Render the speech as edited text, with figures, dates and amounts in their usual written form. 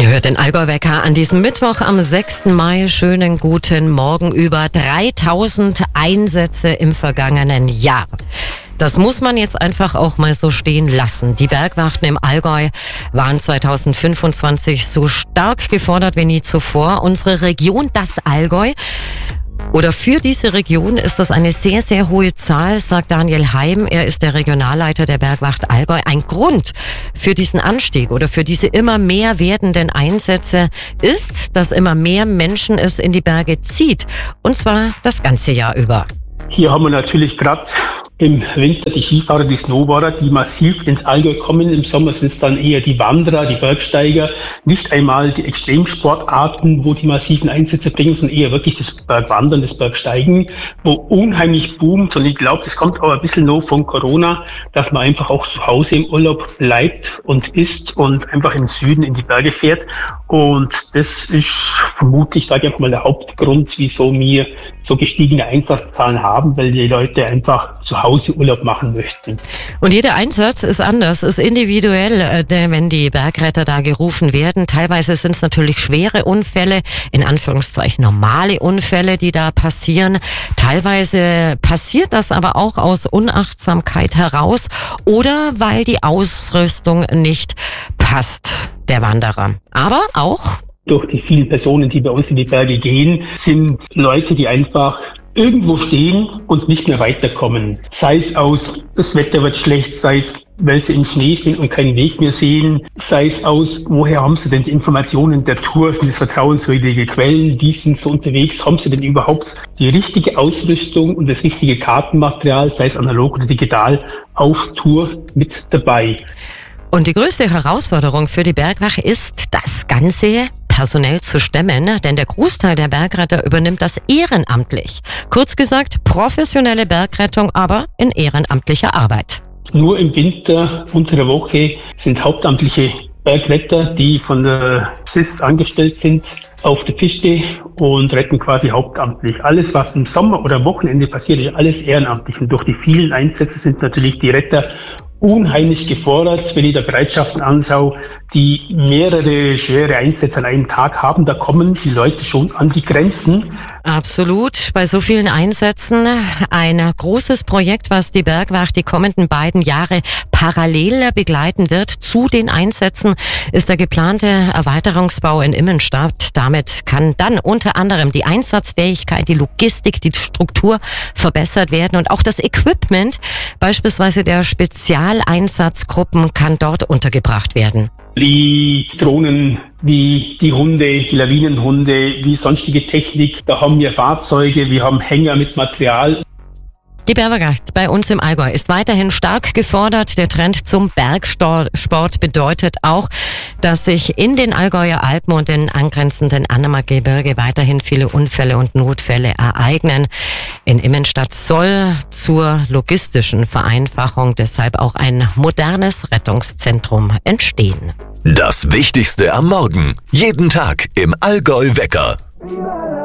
Ihr hört den Allgäu-Wecker an diesem Mittwoch am 6. Mai. Schönen guten Morgen. Über 3000 Einsätze im vergangenen Jahr. Das muss man jetzt einfach auch mal so stehen lassen. Die Bergwachten im Allgäu waren 2025 so stark gefordert wie nie zuvor. Unsere Region, das Allgäu, oder für diese Region ist das eine sehr, sehr hohe Zahl, sagt Daniel Heim. Er ist der Regionalleiter der Bergwacht Allgäu. Ein Grund für diesen Anstieg oder für diese immer mehr werdenden Einsätze ist, dass immer mehr Menschen es in die Berge zieht. Und zwar das ganze Jahr über. Hier haben wir natürlich gerade im Winter die Skifahrer, die Snowboarder, die massiv ins Allgäu kommen. Im Sommer sind es dann eher die Wanderer, die Bergsteiger. Nicht einmal die Extremsportarten, wo die massiven Einsätze bringen, sondern eher wirklich das Bergwandern, das Bergsteigen, wo unheimlich boomt. Und ich glaube, das kommt auch ein bisschen noch von Corona, dass man einfach auch zu Hause im Urlaub bleibt und isst und einfach im Süden in die Berge fährt. Und das ist vermutlich, sage ich einfach mal, der Hauptgrund, wieso wir so gestiegene Einsatzzahlen haben, weil die Leute einfach zu Hause Urlaub machen möchten. Und jeder Einsatz ist anders, ist individuell, wenn die Bergretter da gerufen werden. Teilweise sind es natürlich schwere Unfälle, in Anführungszeichen normale Unfälle, die da passieren. Teilweise passiert das aber auch aus Unachtsamkeit heraus oder weil die Ausrüstung nicht passt, der Wanderer. Aber auch durch die vielen Personen, die bei uns in die Berge gehen, sind Leute, die einfach irgendwo stehen und nicht mehr weiterkommen. Sei es aus, das Wetter wird schlecht, sei es, weil sie im Schnee sind und keinen Weg mehr sehen, sei es aus, woher haben sie denn die Informationen der Tour, sind das vertrauenswürdige Quellen, die sind so unterwegs, haben sie denn überhaupt die richtige Ausrüstung und das richtige Kartenmaterial, sei es analog oder digital, auf Tour mit dabei. Und die größte Herausforderung für die Bergwacht ist, das Ganze personell zu stemmen, denn der Großteil der Bergretter übernimmt das ehrenamtlich. Kurz gesagt, professionelle Bergrettung, aber in ehrenamtlicher Arbeit. Nur im Winter unter der Woche sind hauptamtliche Bergretter, die von der SIS angestellt sind, auf der Piste und retten quasi hauptamtlich. Alles, was im Sommer oder Wochenende passiert, ist alles ehrenamtlich. Und durch die vielen Einsätze sind natürlich die Retter unheimlich gefordert. Wenn ich da Bereitschaften anschaue, die mehrere schwere Einsätze an einem Tag haben, da kommen die Leute schon an die Grenzen. Absolut. Bei so vielen Einsätzen ein großes Projekt, was die Bergwacht die kommenden beiden Jahre parallel begleiten wird. Zu den Einsätzen ist der geplante Erweiterungsbau in Immenstadt. Damit kann dann unter anderem die Einsatzfähigkeit, die Logistik, die Struktur verbessert werden und auch das Equipment, beispielsweise der Spezialeinsatzgruppen, kann dort untergebracht werden. Die Drohnen, wie die Hunde, die Lawinenhunde, wie sonstige Technik. Da haben wir Fahrzeuge, wir haben Hänger mit Material. Die Bergwacht bei uns im Allgäu ist weiterhin stark gefordert. Der Trend zum Bergsport bedeutet auch, dass sich in den Allgäuer Alpen und den angrenzenden Annabergebirge weiterhin viele Unfälle und Notfälle ereignen. In Immenstadt soll zur logistischen Vereinfachung deshalb auch ein modernes Rettungszentrum entstehen. Das Wichtigste am Morgen. Jeden Tag im Allgäu-Wecker.